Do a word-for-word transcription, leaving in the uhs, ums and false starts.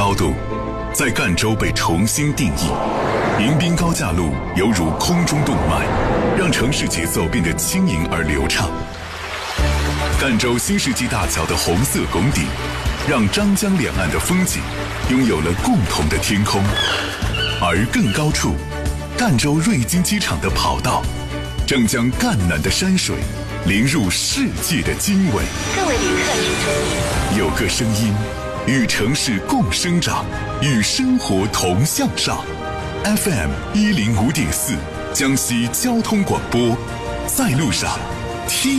高度在赣州被重新定义。迎宾高架路犹如空中动脉，让城市节奏变得轻盈而流畅。赣州新世纪大桥的红色拱顶，让张江两岸的风景拥有了共同的天空。而更高处，赣州瑞金机场的跑道正将赣南的山水淋入世界的经纬。 各位旅客请注意， 有个声音与城市共生长，与生活同向上。F M 一零五点四，江西交通广播，在路上。